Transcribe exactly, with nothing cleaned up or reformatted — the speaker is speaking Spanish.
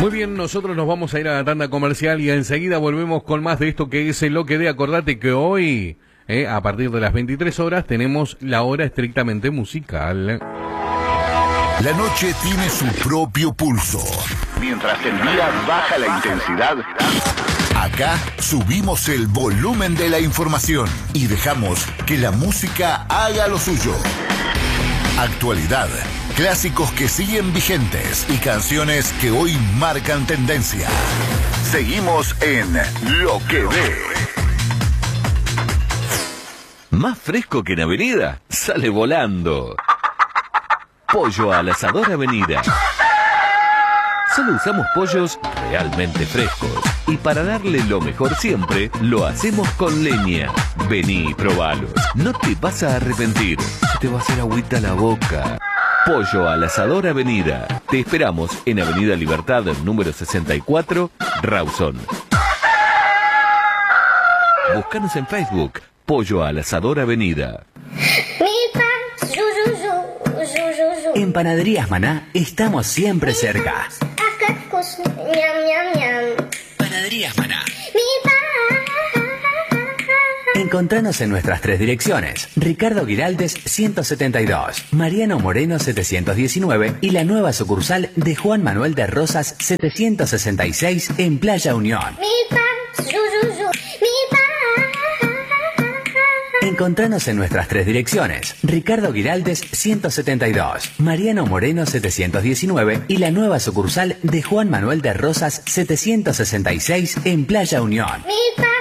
Muy bien, nosotros nos vamos a ir a la tanda comercial y enseguida volvemos con más de esto que es el Lo que dé. Acordate que hoy, eh, a partir de las veintitrés horas, tenemos la hora estrictamente musical. La noche tiene su propio pulso. Mientras el día baja la intensidad, acá subimos el volumen de la información y dejamos que la música haga lo suyo. Actualidad, clásicos que siguen vigentes y canciones que hoy marcan tendencia. Seguimos en Lo que ve. Más fresco que en Avenida, sale volando. Pollo al Asador Avenida. Solo usamos pollos realmente frescos. Y para darle lo mejor siempre, lo hacemos con leña. Vení y probalos. No te vas a arrepentir. Se te va a hacer agüita la boca. Pollo al Asador Avenida. Te esperamos en Avenida Libertad, número sesenta y cuatro, Rawson. Búscanos en Facebook, Pollo al Asador Avenida. En Panaderías Maná estamos siempre cerca. Panaderías Maná. Encontranos en nuestras tres direcciones: Ricardo Giraldes ciento setenta y dos, Mariano Moreno setecientos diecinueve y la nueva sucursal de Juan Manuel de Rosas setecientos sesenta y seis en Playa Unión. Encontranos en nuestras tres direcciones: Ricardo Giraldes ciento setenta y dos, Mariano Moreno setecientos diecinueve y la nueva sucursal de Juan Manuel de Rosas setecientos sesenta y seis en Playa Unión.